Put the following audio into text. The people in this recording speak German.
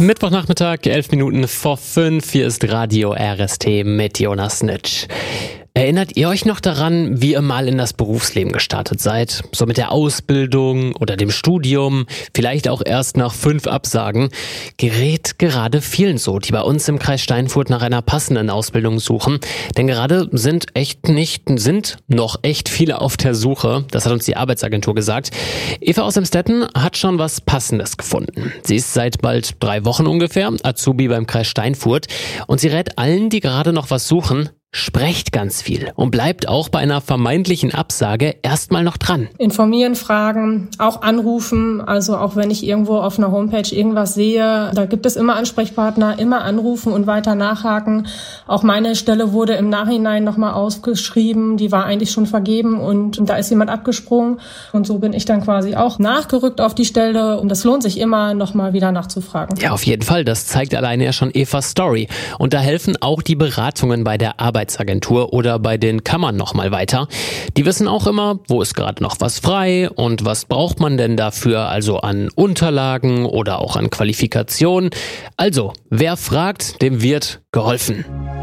Mittwochnachmittag, 11 Minuten vor 5. Hier ist Radio RST mit Jonas Nitsch. Erinnert ihr euch noch daran, wie ihr mal in das Berufsleben gestartet seid? So mit der Ausbildung oder dem Studium, vielleicht auch erst nach 5 Absagen. Gerät gerade vielen so, die bei uns im Kreis Steinfurt nach einer passenden Ausbildung suchen. Denn gerade sind noch echt viele auf der Suche. Das hat uns die Arbeitsagentur gesagt. Eva aus Emstetten hat schon was Passendes gefunden. Sie ist seit bald 3 Wochen ungefähr Azubi beim Kreis Steinfurt. Und sie rät allen, die gerade noch was suchen: Sprecht ganz viel und bleibt auch bei einer vermeintlichen Absage erstmal noch dran. Informieren, fragen, auch anrufen. Also auch wenn ich irgendwo auf einer Homepage irgendwas sehe, da gibt es immer Ansprechpartner, immer anrufen und weiter nachhaken. Auch meine Stelle wurde im Nachhinein nochmal ausgeschrieben. Die war eigentlich schon vergeben und da ist jemand abgesprungen. Und so bin ich dann quasi auch nachgerückt auf die Stelle. Und das lohnt sich immer, nochmal wieder nachzufragen. Ja, auf jeden Fall. Das zeigt alleine ja schon Evas Story. Und da helfen auch die Beratungen bei der Arbeitsagentur oder bei den Kammern nochmal weiter. Die wissen auch immer, wo ist gerade noch was frei und was braucht man denn dafür, also an Unterlagen oder auch an Qualifikationen. Also, wer fragt, dem wird geholfen.